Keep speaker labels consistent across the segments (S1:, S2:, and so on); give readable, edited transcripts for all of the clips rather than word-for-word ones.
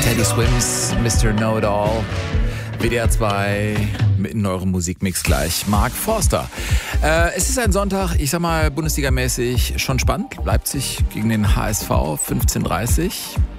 S1: Teddy Swims, Mr. Know-It-All. WDR 2 mitten in eurem Musikmix gleich. Mark Forster. Es ist ein Sonntag, ich sag mal Bundesligamäßig schon spannend. Leipzig gegen den HSV, 15:30.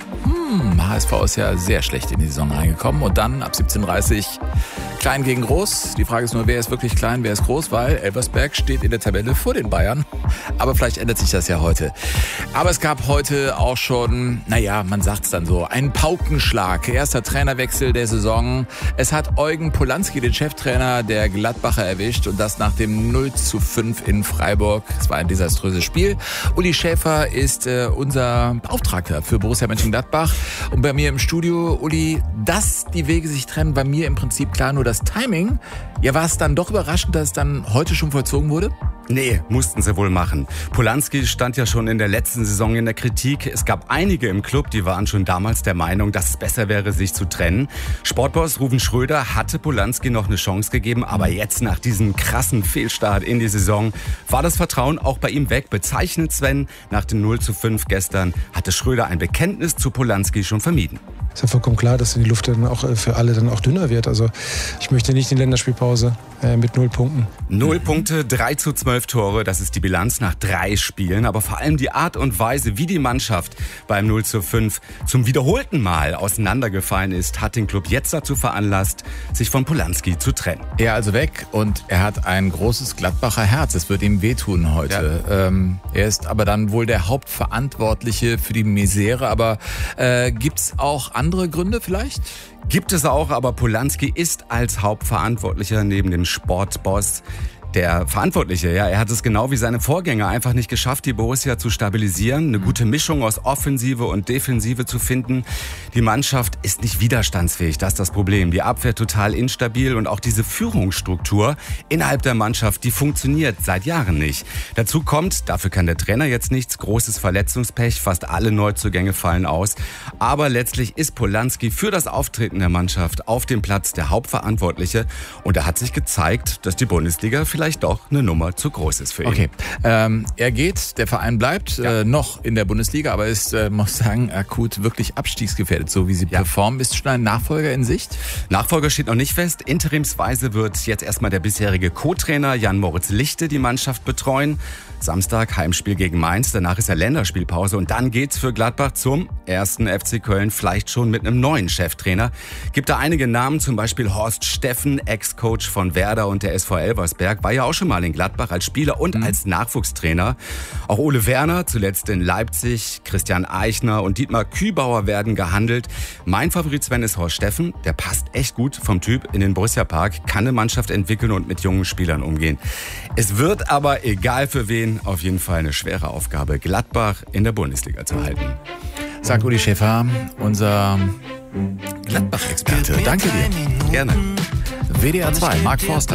S1: HSV ist ja sehr schlecht in die Saison reingekommen. Und dann ab 17:30 klein gegen groß. Die Frage ist nur, wer ist wirklich klein, wer ist groß, weil Elversberg steht in der Tabelle vor den Bayern. Aber vielleicht ändert sich das ja heute. Aber es gab heute auch schon, man sagt's dann so, einen Paukenschlag. Erster Trainerwechsel der Saison. Es hat Eugen Polanski, den Cheftrainer der Gladbacher, erwischt. Und das nach dem 0:5 in Freiburg. Es war ein desaströses Spiel. Uli Schäfer ist unser Beauftragter für Borussia Mönchengladbach. Und bei mir im Studio, Uli, dass die Wege sich trennen, war mir im Prinzip klar, nur das Timing. Ja, war es dann doch überraschend, dass es dann heute schon vollzogen wurde?
S2: Nee, mussten sie wohl machen. Polanski stand ja schon in der letzten Saison in der Kritik. Es gab einige im Club, die waren schon damals der Meinung, dass es besser wäre, sich zu trennen. Sportboss Ruven Schröder hatte Polanski noch eine Chance gegeben, aber jetzt nach diesem krassen Fehlstart in die Saison war das Vertrauen auch bei ihm weg. Bezeichnet Sven, nach dem 0:5 gestern hatte Schröder ein Bekenntnis zu Polanski schon vermieden.
S3: Ist ja vollkommen klar, dass die Luft dann auch für alle dann auch dünner wird. Also ich möchte nicht in die Länderspielpause mit 0 Punkten.
S2: 0 Punkte, 3:12 Tore, das ist die Bilanz nach 3 Spielen. Aber vor allem die Art und Weise, wie die Mannschaft beim 0:5 zum wiederholten Mal auseinandergefallen ist, hat den Club jetzt dazu veranlasst, sich von Polanski zu trennen.
S1: Er also weg und er hat ein großes Gladbacher Herz. Es wird ihm wehtun heute. Ja. Er ist aber dann wohl der Hauptverantwortliche für die Misere. Aber gibt's auch andere Gründe vielleicht?
S2: Gibt es auch, aber Polanski ist als Hauptverantwortlicher neben dem Sportboss der Verantwortliche. Ja, er hat es genau wie seine Vorgänger einfach nicht geschafft, die Borussia zu stabilisieren, eine gute Mischung aus Offensive und Defensive zu finden. Die Mannschaft ist nicht widerstandsfähig, das ist das Problem. Die Abwehr total instabil und auch diese Führungsstruktur innerhalb der Mannschaft, die funktioniert seit Jahren nicht. Dazu kommt, dafür kann der Trainer jetzt nichts, großes Verletzungspech, fast alle Neuzugänge fallen aus. Aber letztlich ist Polanski für das Auftreten der Mannschaft auf dem Platz der Hauptverantwortliche und er hat sich gezeigt, dass die Bundesliga vielleicht doch eine Nummer zu groß ist für ihn.
S1: Okay, er geht, der Verein bleibt noch in der Bundesliga, aber ist, muss sagen, akut wirklich abstiegsgefährdet, so wie sie performen. Ist schon ein Nachfolger in Sicht?
S2: Nachfolger steht noch nicht fest. Interimsweise wird jetzt erstmal der bisherige Co-Trainer Jan-Moritz Lichte die Mannschaft betreuen. Samstag Heimspiel gegen Mainz, danach ist ja Länderspielpause und dann geht's für Gladbach zum ersten FC Köln, vielleicht schon mit einem neuen Cheftrainer. Gibt da einige Namen, zum Beispiel Horst Steffen, Ex-Coach von Werder und der SV Elversberg, war ja auch schon mal in Gladbach als Spieler und als Nachwuchstrainer. Auch Ole Werner, zuletzt in Leipzig, Christian Eichner und Dietmar Kübauer werden gehandelt. Mein Favorit Sven ist Horst Steffen, der passt echt gut vom Typ in den Borussia Park, kann eine Mannschaft entwickeln und mit jungen Spielern umgehen. Es wird aber, egal für wen, auf jeden Fall eine schwere Aufgabe, Gladbach in der Bundesliga zu halten.
S1: Sagt Uli Schäfer, unser Gladbach-Experte. Danke dir.
S2: Gerne.
S1: WDR 2, Mark Forster.